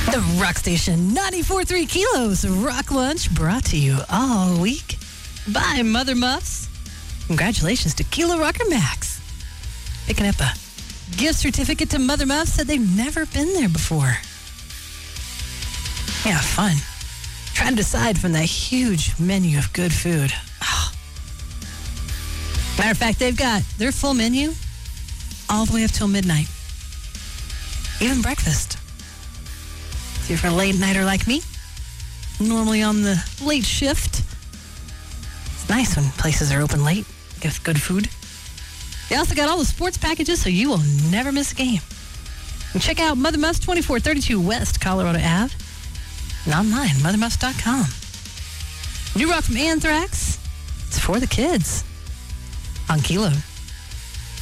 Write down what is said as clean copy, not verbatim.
The Rock Station 94.3 Kilos Rock Lunch brought to you all week by Mother Muffs. Congratulations to Kilo Rocker Max. Picking up a gift certificate to Mother Muffs, said they've never been there before. Yeah, fun. Trying to decide from that huge menu of good food. Oh. Matter of fact, they've got their full menu all the way up till midnight. Even breakfast. So if you're a late nighter like me, normally on the late shift, it's nice when places are open late, give good food. They also got all the sports packages, so you will never miss a game. And check out Mother Muffs 2432 West Colorado Ave and online, mothermuffs.com. New rock from Anthrax. It's for the kids on Kilo.